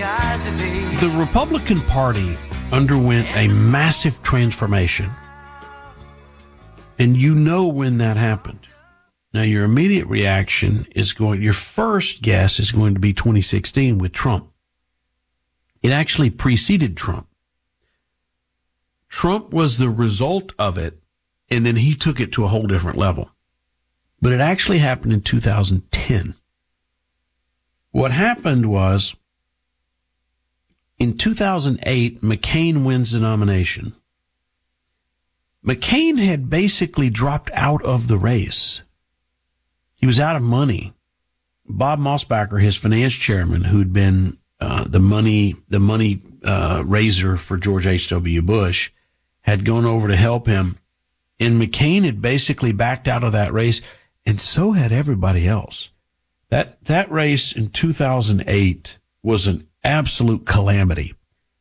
The Republican Party underwent a massive transformation. And you know when that happened. Now, your immediate reaction your first guess is going to be 2016 with Trump. It actually preceded Trump. Trump was the result of it, and then he took it to a whole different level. But it actually happened in 2010. What happened was, in 2008, McCain wins the nomination. McCain had basically dropped out of the race. He was out of money. Bob Mossbacher, his finance chairman, who'd been the money raiser for George H.W. Bush, had gone over to help him. And McCain had basically backed out of that race, and so had everybody else. That race in 2008 was an absolute calamity.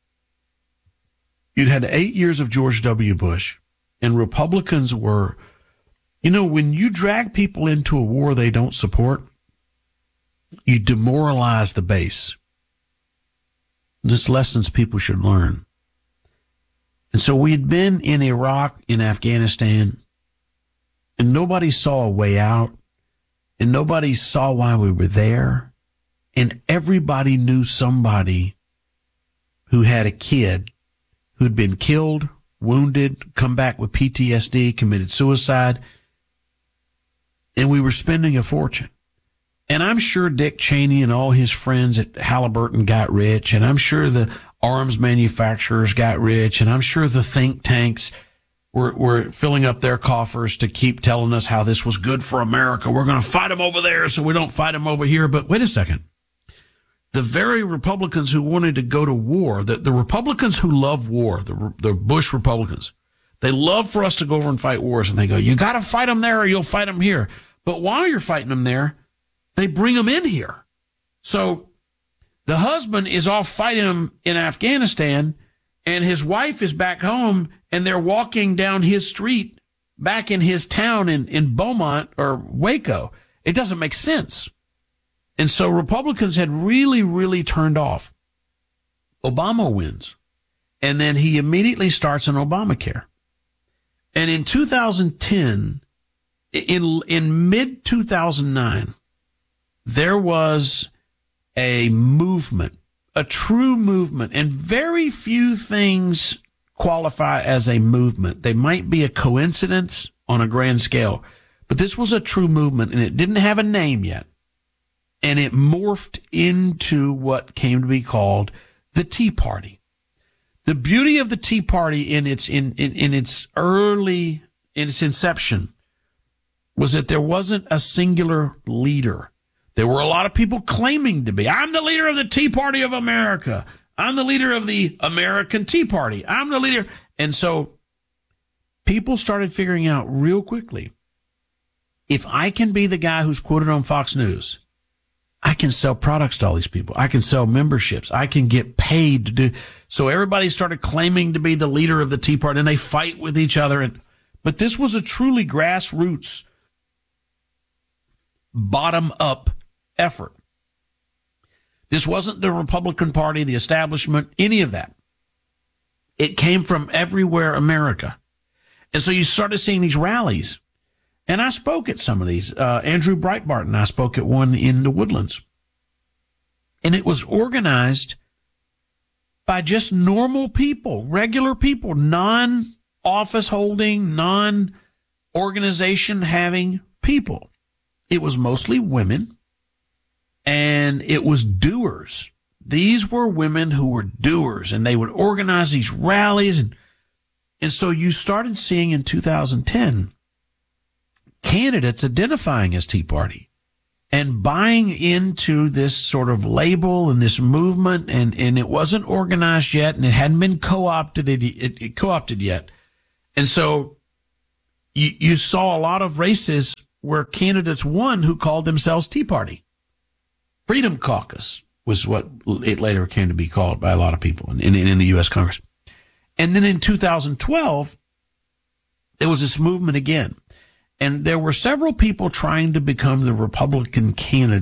You'd had 8 years of George W. Bush, and Republicans were, when you drag people into a war they don't support, you demoralize the base. This lessons people should learn. And so we had been in Iraq, in Afghanistan, and nobody saw a way out, and nobody saw why we were there, and everybody knew somebody who had a kid who'd been killed, wounded, come back with PTSD, committed suicide, and we were spending a fortune. And I'm sure Dick Cheney and all his friends at Halliburton got rich, and I'm sure the arms manufacturers got rich, and I'm sure the think tanks were filling up their coffers to keep telling us how this was good for America. We're going to fight them over there so we don't fight them over here. But wait a second. The very Republicans who wanted to go to war, the Republicans who love war, the Bush Republicans, they love for us to go over and fight wars, and they go, you got to fight them there or you'll fight them here. But while you're fighting them there, they bring them in here. So the husband is off fighting them in Afghanistan, and his wife is back home, and they're walking down his street back in his town in Beaumont or Waco. It doesn't make sense. And so Republicans had really, really turned off. Obama wins. And then he immediately starts an Obamacare. And in 2010, in mid-2009, there was a movement, a true movement, and very few things qualify as a movement. They might be a coincidence on a grand scale, but this was a true movement, and it didn't have a name yet. And it morphed into what came to be called the Tea Party. The beauty of the Tea Party in its inception was that there wasn't a singular leader. There were a lot of people claiming to be. I'm the leader of the Tea Party of America. I'm the leader of the American Tea Party. I'm the leader. And so people started figuring out real quickly, if I can be the guy who's quoted on Fox News, I can sell products to all these people. I can sell memberships. I can get paid to do. So everybody started claiming to be the leader of the Tea Party, and they fight with each other. But this was a truly grassroots, bottom-up effort. This wasn't the Republican Party, the establishment, any of that. It came from everywhere America. And so you started seeing these rallies. And I spoke at some of these. Andrew Breitbart and I spoke at one in the Woodlands. And it was organized by just normal people, regular people, non-office holding, non-organization having people. It was mostly women, and it was doers. These were women who were doers, and they would organize these rallies. And so you started seeing in 2010 candidates identifying as Tea Party and buying into this sort of label and this movement, and it wasn't organized yet, and it hadn't been co-opted yet. And so you saw a lot of races where candidates won who called themselves Tea Party. Freedom Caucus was what it later came to be called by a lot of people in the U.S. Congress. And then in 2012, there was this movement again. And there were several people trying to become the Republican candidate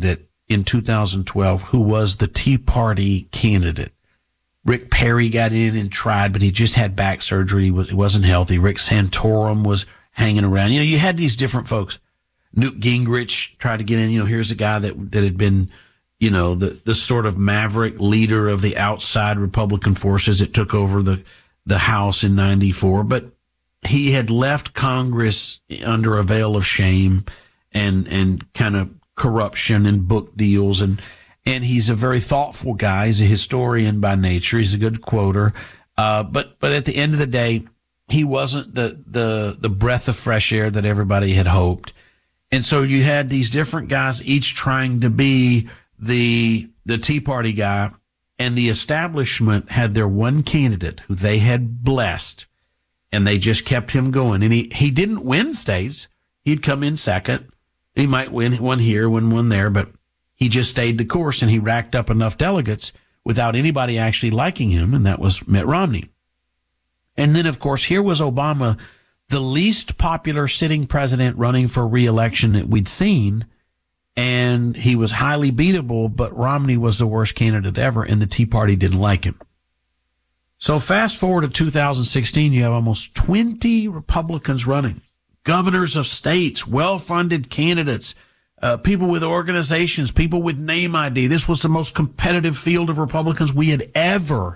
in 2012 who was the Tea Party candidate. Rick Perry got in and tried, but he just had back surgery. He wasn't healthy. Rick Santorum was hanging around. You had these different folks. Newt Gingrich tried to get in. Here's a guy that had been, the sort of maverick leader of the outside Republican forces that took over the House in 94. But he had left Congress under a veil of shame and kind of corruption and book deals. And he's a very thoughtful guy. He's a historian by nature. He's a good quoter. But at the end of the day, he wasn't the breath of fresh air that everybody had hoped. And so you had these different guys, each trying to be the Tea Party guy, and the establishment had their one candidate who they had blessed, and they just kept him going. And he didn't win states. He'd come in second. He might win one here, win one there, but he just stayed the course, and he racked up enough delegates without anybody actually liking him, and that was Mitt Romney. And then, of course, here was Obama, the least popular sitting president running for re-election that we'd seen, and he was highly beatable, but Romney was the worst candidate ever, and the Tea Party didn't like him. So fast forward to 2016, you have almost 20 Republicans running, governors of states, well-funded candidates, people with organizations, people with name ID. This was the most competitive field of Republicans we had ever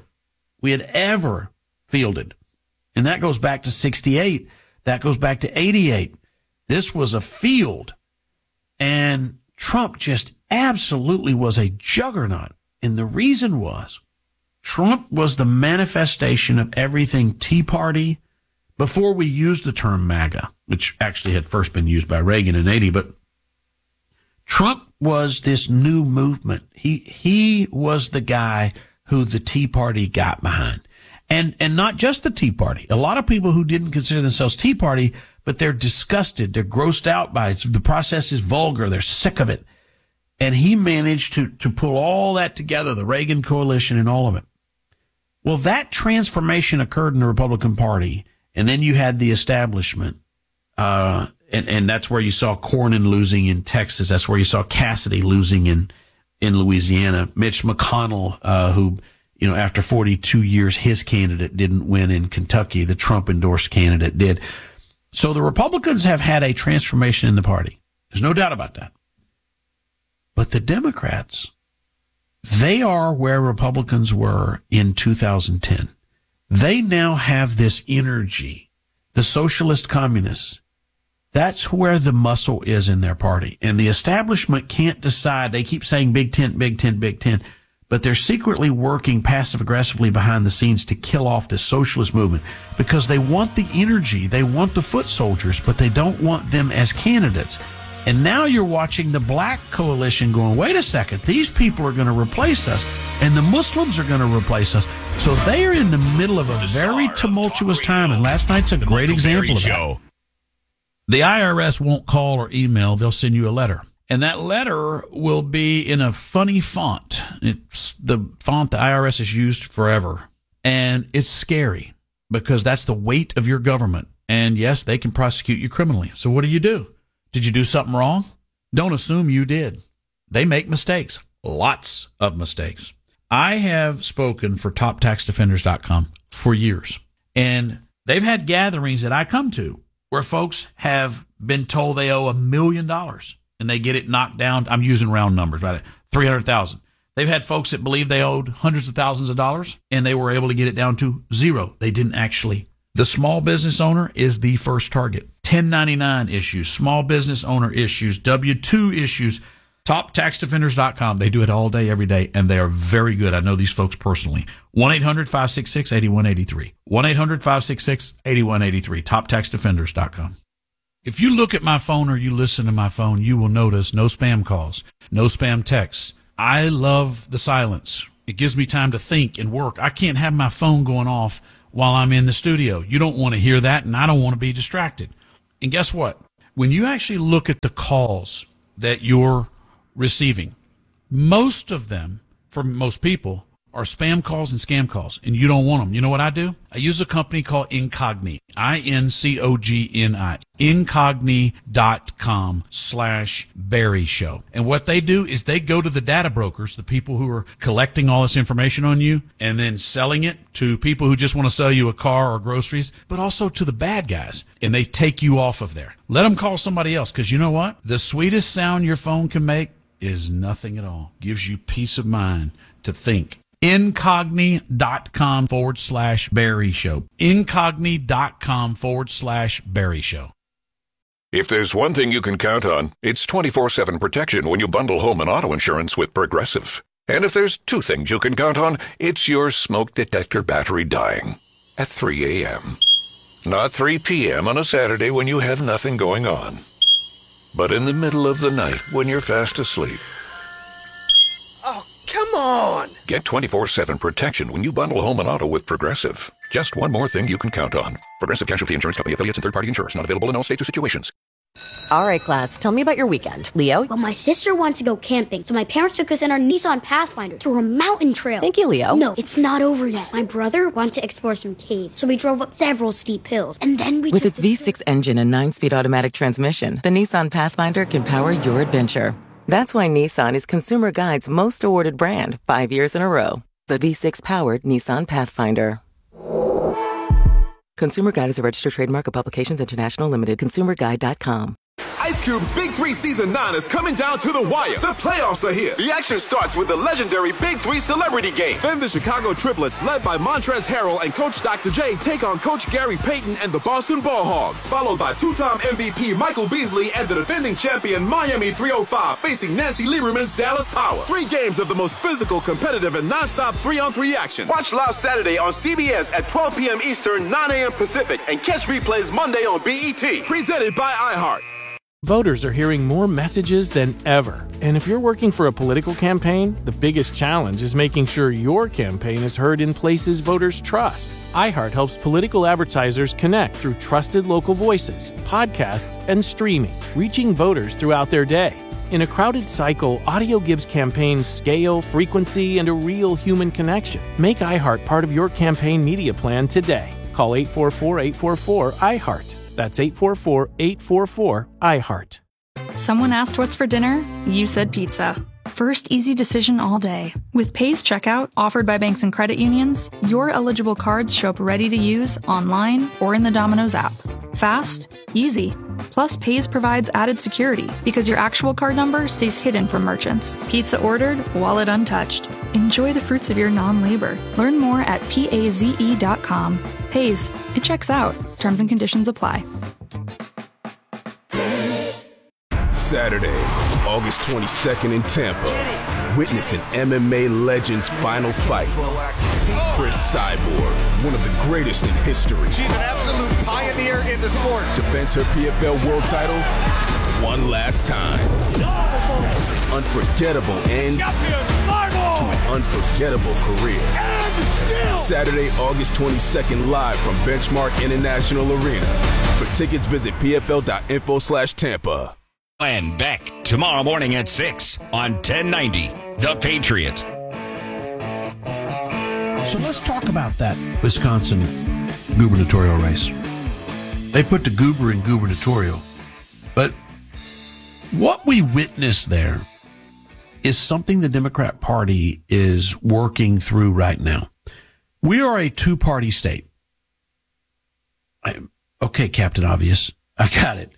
fielded. And that goes back to 68. That goes back to 88. This was a field. And Trump just absolutely was a juggernaut. And the reason was Trump was the manifestation of everything Tea Party, before we used the term MAGA, which actually had first been used by Reagan in 80, but Trump was this new movement. He was the guy who the Tea Party got behind. And not just the Tea Party. A lot of people who didn't consider themselves Tea Party, but they're disgusted. They're grossed out by it. The process is vulgar. They're sick of it. And he managed to pull all that together, the Reagan coalition and all of it. Well, that transformation occurred in the Republican Party. And then you had the establishment. And that's where you saw Cornyn losing in Texas. That's where you saw Cassidy losing in Louisiana. Mitch McConnell, who, after 42 years, his candidate didn't win in Kentucky. The Trump-endorsed candidate did. So the Republicans have had a transformation in the party. There's no doubt about that. But the Democrats, they are where Republicans were in 2010. They now have this energy. The socialist communists, that's where the muscle is in their party. And the establishment can't decide. They keep saying Big Tent, Big Tent, Big Tent. But they're secretly working passive-aggressively behind the scenes to kill off this socialist movement because they want the energy. They want the foot soldiers, but they don't want them as candidates. And now you're watching the black coalition going, wait a second, these people are going to replace us, and the Muslims are going to replace us. So they are in the middle of a very tumultuous time, and last night's a great example of that. The IRS won't call or email. They'll send you a letter. And that letter will be in a funny font. It's the font the IRS has used forever. And it's scary because that's the weight of your government. And yes, they can prosecute you criminally. So what do? Did you do something wrong? Don't assume you did. They make mistakes. Lots of mistakes. I have spoken for TopTaxDefenders.com for years. And they've had gatherings that I come to where folks have been told they owe $1 million. And they get it knocked down. I'm using round numbers, right? 300,000. They've had folks that believed they owed hundreds of thousands of dollars, and they were able to get it down to zero. They didn't actually. The small business owner is the first target. 1099 issues, small business owner issues, W-2 issues. TopTaxDefenders.com. They do it all day, every day, and they are very good. I know these folks personally. 1-800-566-8183. 1-800-566-8183. TopTaxDefenders.com. If you look at my phone or you listen to my phone, you will notice no spam calls, no spam texts. I love the silence. It gives me time to think and work. I can't have my phone going off while I'm in the studio. You don't want to hear that, and I don't want to be distracted. And guess what? When you actually look at the calls that you're receiving, most of them, for most people, are spam calls and scam calls, and you don't want them. You know what I do? I use a company called Incogni, Incogni, incogni.com/Barry Show. And what they do is they go to the data brokers, the people who are collecting all this information on you, and then selling it to people who just want to sell you a car or groceries, but also to the bad guys, and they take you off of there. Let them call somebody else, because you know what? The sweetest sound your phone can make is nothing at all. Gives you peace of mind to think. Incogni.com/Barry Show. Incogni.com/Barry Show. If there's one thing you can count on, it's 24/7 protection when you bundle home and auto insurance with Progressive. And if there's two things you can count on, it's your smoke detector battery dying at 3 a.m. Not 3 p.m. on a Saturday when you have nothing going on, but in the middle of the night when you're fast asleep. Oh, come on! Get 24/7 protection when you bundle home and auto with Progressive. Just one more thing you can count on. Progressive Casualty Insurance Company affiliates and third-party insurers. Not available in all states or situations. All right, class, tell me about your weekend. Leo? Well, my sister wants to go camping, so my parents took us in our Nissan Pathfinder through a mountain trail. Thank you, Leo. No, it's not over yet. My brother wanted to explore some caves, so we drove up several steep hills, and then we With its V6 engine and 9-speed automatic transmission, the Nissan Pathfinder can power your adventure. That's why Nissan is Consumer Guide's most awarded brand 5 years in a row. The V6-powered Nissan Pathfinder. Consumer Guide is a registered trademark of Publications International Limited. ConsumerGuide.com. Ice Cube's Big 3 Season 9 is coming down to the wire. The playoffs are here. The action starts with the legendary Big 3 Celebrity Game. Then the Chicago Triplets, led by Montrezl Harrell and Coach Dr. J, take on Coach Gary Payton and the Boston Ball Hogs. Followed by two-time MVP Michael Beasley and the defending champion Miami 305 facing Nancy Lieberman's Dallas Power. 3 games of the most physical, competitive, and non-stop 3-on-3 action. Watch live Saturday on CBS at 12 p.m. Eastern, 9 a.m. Pacific, and catch replays Monday on BET. Presented by iHeart. Voters are hearing more messages than ever. And if you're working for a political campaign, the biggest challenge is making sure your campaign is heard in places voters trust. iHeart helps political advertisers connect through trusted local voices, podcasts, and streaming, reaching voters throughout their day. In a crowded cycle, audio gives campaigns scale, frequency, and a real human connection. Make iHeart part of your campaign media plan today. Call 844-844-iHeart. That's 844-844-iHeart. Someone asked what's for dinner? You said pizza. First easy decision all day. With Pay's checkout, offered by banks and credit unions, your eligible cards show up ready to use online or in the Domino's app. Fast, easy. Plus, Pay's provides added security because your actual card number stays hidden from merchants. Pizza ordered, wallet untouched. Enjoy the fruits of your non-labor. Learn more at paze.com. Pay's, it checks out. Terms and conditions apply. Saturday, August 22nd in Tampa. Witness an MMA legend's final fight. Chris Cyborg, one of the greatest in history. She's an absolute pioneer in the sport. Defends her PFL world title one last time. Unforgettable end to an unforgettable career. Saturday, August 22nd, live from Benchmark International Arena. For tickets, visit pfl.info/Tampa. And back tomorrow morning at 6 on 1090 The Patriot. So let's talk about that Wisconsin gubernatorial race. They put the goober in gubernatorial. But what we witnessed there is something the Democrat Party is working through right now. We are a two-party state. Okay, Captain Obvious. I got it.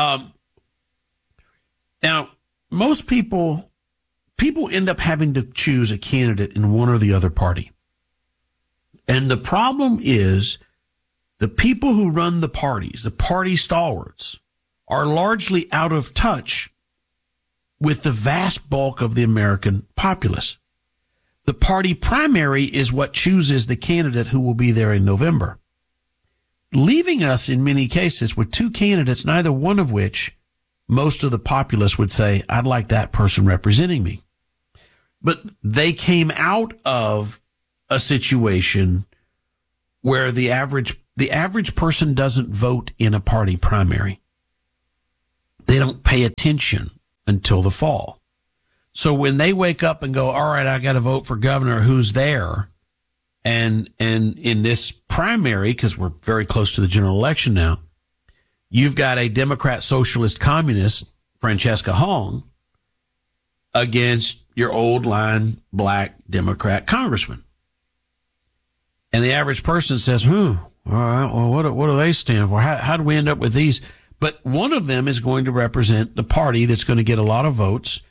Now, most people end up having to choose a candidate in one or the other party. And the problem is the people who run the parties, the party stalwarts, are largely out of touch with the vast bulk of the American populace. The party primary is what chooses the candidate who will be there in November, leaving us in many cases with two candidates, neither one of which most of the populace would say, I'd like that person representing me. But they came out of a situation where the average person doesn't vote in a party primary. They don't pay attention until the fall. So when they wake up and go, all right, I got to vote for governor, who's there? And in this primary, because we're very close to the general election now, you've got a Democrat, socialist, communist, Francesca Hong, against your old line black Democrat congressman. And the average person says, all right, well, what do they stand for? How do we end up with these? But one of them is going to represent the party that's going to get a lot of votes,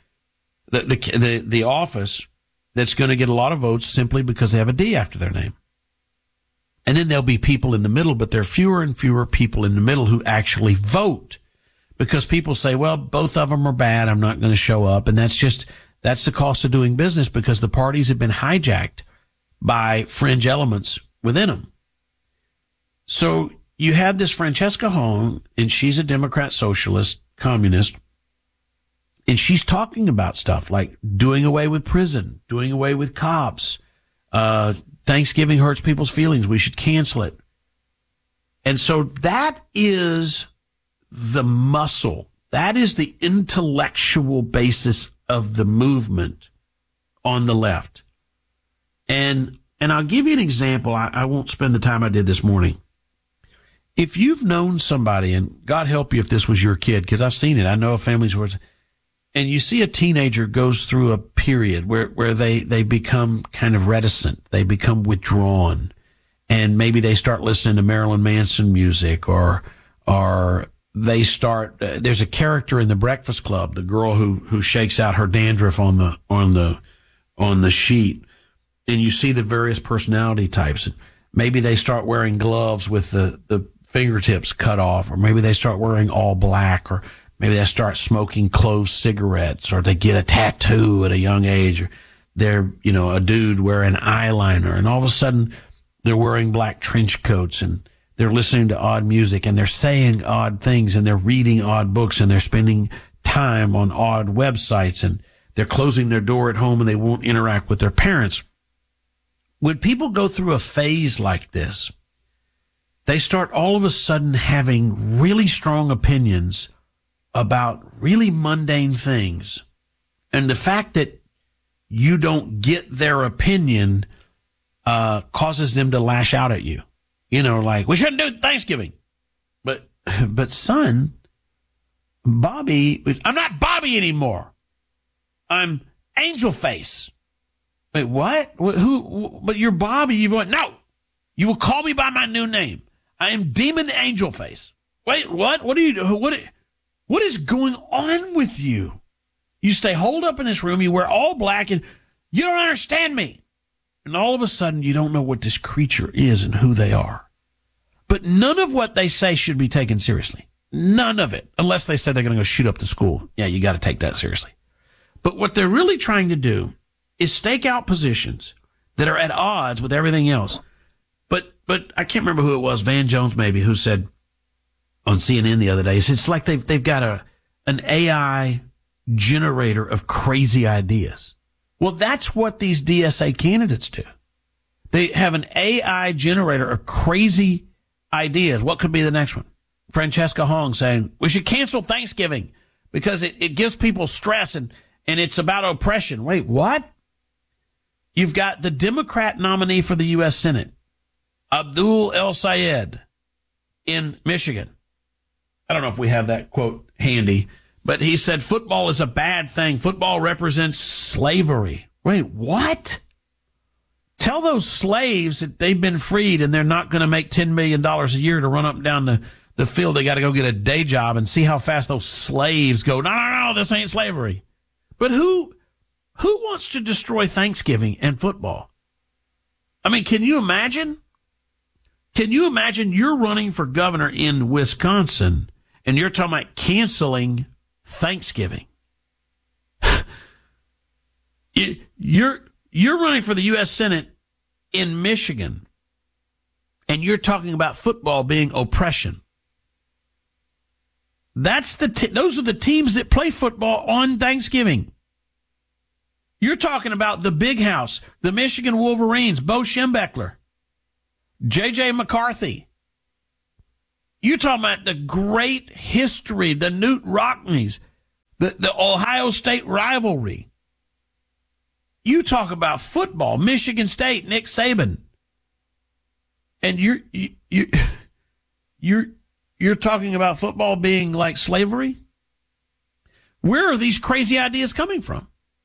the office that's going to get a lot of votes simply because they have a D after their name. And then there'll be people in the middle, but there are fewer and fewer people in the middle who actually vote because people say, well, both of them are bad. I'm not going to show up. And that's the cost of doing business because the parties have been hijacked by fringe elements within them. So you have this Francesca Hong, and she's a Democrat, socialist, communist, and she's talking about stuff like doing away with prison, doing away with cops. Thanksgiving hurts people's feelings. We should cancel it. And so that is the muscle. That is the intellectual basis of the movement on the left. And I'll give you an example. I won't spend the time I did this morning. If you've known somebody, and God help you if this was your kid, because I've seen it. I know of families where, and you see a teenager goes through a period where they become kind of reticent. They become withdrawn. And maybe they start listening to Marilyn Manson music or they start, there's a character in The Breakfast Club, the girl who shakes out her dandruff on the sheet. And you see the various personality types. And maybe they start wearing gloves with the fingertips cut off, or maybe they start wearing all black, or maybe they start smoking clove cigarettes, or they get a tattoo at a young age, or they're, a dude wearing eyeliner, and all of a sudden they're wearing black trench coats, and they're listening to odd music, and they're saying odd things, and they're reading odd books, and they're spending time on odd websites, and they're closing their door at home, and they won't interact with their parents. When people go through a phase like this, they start all of a sudden having really strong opinions about really mundane things. And the fact that you don't get their opinion causes them to lash out at you. Like, we shouldn't do Thanksgiving. But son, Bobby, I'm not Bobby anymore. I'm Angel Face. Wait, what? Who? But you're Bobby. No, you will call me by my new name. I am Demon Angel Face. Wait, what? What is going on with you? You stay holed up in this room. You wear all black, and you don't understand me. And all of a sudden, you don't know what this creature is and who they are. But none of what they say should be taken seriously. None of it, unless they say they're going to go shoot up the school. Yeah, you got to take that seriously. But what they're really trying to do is stake out positions that are at odds with everything else. But I can't remember who it was, Van Jones maybe, who said on CNN the other day, it's like they've got an AI generator of crazy ideas. Well, that's what these DSA candidates do. They have an AI generator of crazy ideas. What could be the next one? Francesca Hong saying, we should cancel Thanksgiving because it gives people stress and it's about oppression. Wait, what? You've got the Democrat nominee for the U.S. Senate, Abdul El-Sayed in Michigan. I don't know if we have that quote handy, but he said football is a bad thing. Football represents slavery. Wait, what? Tell those slaves that they've been freed and they're not going to make $10 million a year to run up and down the field. They got to go get a day job and see how fast those slaves go. No, this ain't slavery. But who wants to destroy Thanksgiving and football? I mean, can you imagine? Can you imagine you're running for governor in Wisconsin and you're talking about canceling Thanksgiving? You're running for the U.S. Senate in Michigan and you're talking about football being oppression. Those are the teams that play football on Thanksgiving. You're talking about the Big House, the Michigan Wolverines, Bo Schembechler, J.J. McCarthy. You're talking about the great history, the Newt Rockneys, the Ohio State rivalry. You talk about football, Michigan State, Nick Saban. And you're talking about football being like slavery? Where are these crazy ideas coming from?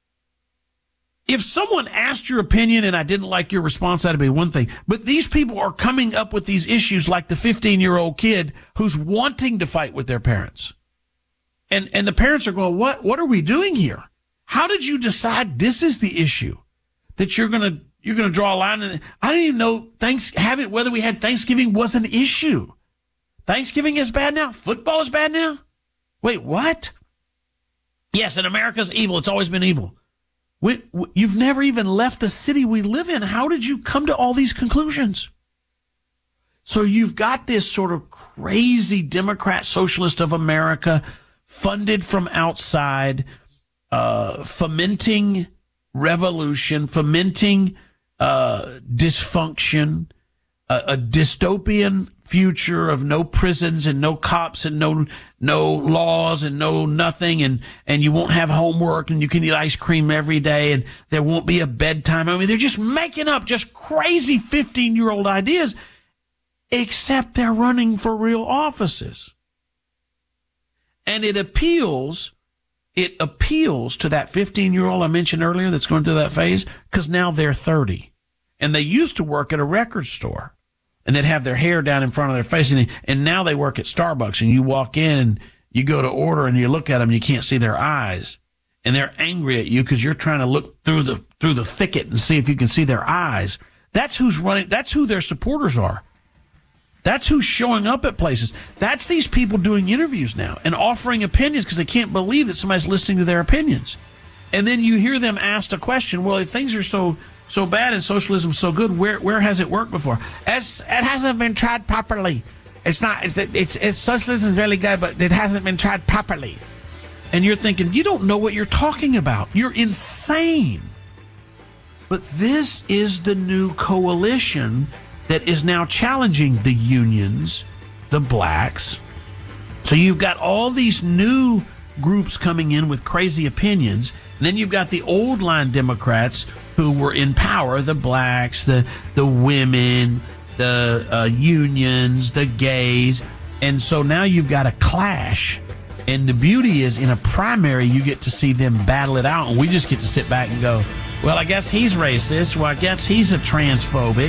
If someone asked your opinion and I didn't like your response, that'd be one thing. But these people are coming up with these issues like the 15-year-old kid who's wanting to fight with their parents. And the parents are going, what are we doing here? How did you decide this is the issue that you're going to draw a line? And I didn't even know whether we had Thanksgiving was an issue. Thanksgiving is bad now. Football is bad now. Wait, what? Yes, and America's evil. It's always been evil. You've never even left the city we live in. How did you come to all these conclusions? So you've got this sort of crazy Democrat socialist of America funded from outside, fomenting revolution, fomenting dysfunction, a dystopian future of no prisons and no cops and no laws and no nothing, and you won't have homework and you can eat ice cream every day and there won't be a bedtime. I mean, they're just making up just crazy 15-year-old ideas, except they're running for real offices. And it appeals to that 15-year-old I mentioned earlier that's going through that phase, because now they're 30 and they used to work at a record store. And they'd have their hair down in front of their face. And now they work at Starbucks. And you walk in and you go to order and you look at them and you can't see their eyes. And they're angry at you because you're trying to look through the thicket and see if you can see their eyes. That's who's running. That's who their supporters are. That's who's showing up at places. That's these people doing interviews now and offering opinions because they can't believe that somebody's listening to their opinions. And then you hear them asked a question, well, if things are so bad and socialism so good, where has it worked before? It hasn't been tried properly. It's socialism is really good, but it hasn't been tried properly. And you're thinking, you don't know what you're talking about. You're insane. But this is the new coalition that is now challenging the unions, the blacks. So you've got all these new groups coming in with crazy opinions. And then you've got the old line Democrats who were in power, the blacks, the women, the unions, the gays. And so now you've got a clash. And the beauty is in a primary, you get to see them battle it out. And we just get to sit back and go, well, I guess he's racist. Well, I guess he's a transphobic.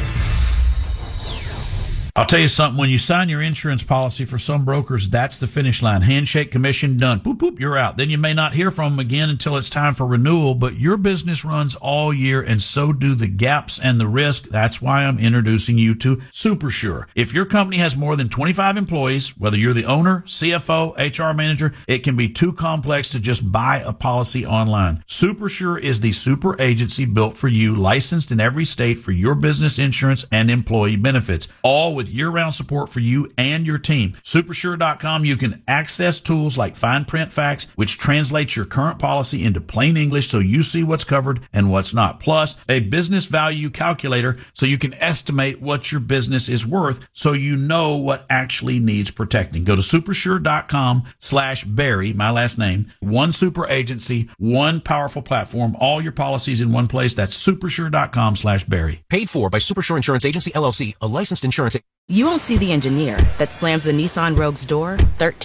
I'll tell you something. When you sign your insurance policy for some brokers, that's the finish line. Handshake, commission, done. Boop, boop, you're out. Then you may not hear from them again until it's time for renewal, but your business runs all year, and so do the gaps and the risk. That's why I'm introducing you to SuperSure. If your company has more than 25 employees, whether you're the owner, CFO, HR manager, it can be too complex to just buy a policy online. SuperSure is the super agency built for you, licensed in every state for your business insurance and employee benefits, all with year-round support for you and your team. Supersure.com, you can access tools like Fine Print Facts, which translates your current policy into plain English so you see what's covered and what's not. Plus, a business value calculator so you can estimate what your business is worth so you know what actually needs protecting. Go to supersure.com/Barry, my last name. One super agency, one powerful platform, all your policies in one place. That's supersure.com/Barry. Paid for by Supersure Insurance Agency, LLC, a licensed insurance. You won't see the engineer that slams the Nissan Rogue's door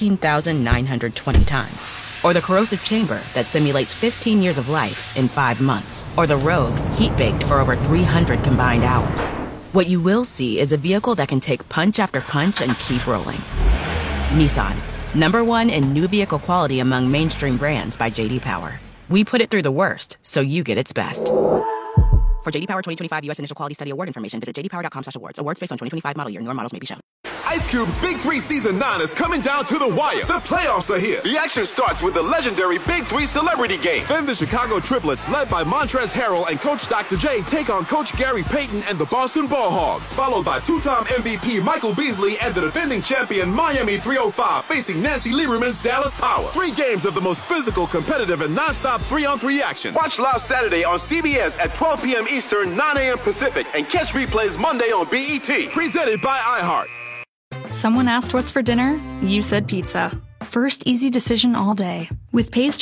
13,920 times. Or the corrosive chamber that simulates 15 years of life in 5 months. Or the Rogue heat-baked for over 300 combined hours. What you will see is a vehicle that can take punch after punch and keep rolling. Nissan, #1 in new vehicle quality among mainstream brands by J.D. Power. We put it through the worst, so you get its best. For J.D. Power 2025 U.S. Initial Quality Study Award information, visit jdpower.com/awards. Awards based on 2025 model year. Newer models may be shown. Ice Cube's Big 3 Season 9 is coming down to the wire. The playoffs are here. The action starts with the legendary Big 3 Celebrity Game. Then the Chicago Triplets, led by Montrezl Harrell and Coach Dr. J, take on Coach Gary Payton and the Boston Ball Hogs. Followed by two-time MVP Michael Beasley and the defending champion Miami 305 facing Nancy Lieberman's Dallas Power. 3 games of the most physical, competitive, and non-stop 3-on-3 action. Watch live Saturday on CBS at 12 p.m. Eastern, 9 a.m. Pacific, and catch replays Monday on BET. Presented by iHeart. Someone asked what's for dinner? You said pizza. First easy decision all day. With Pace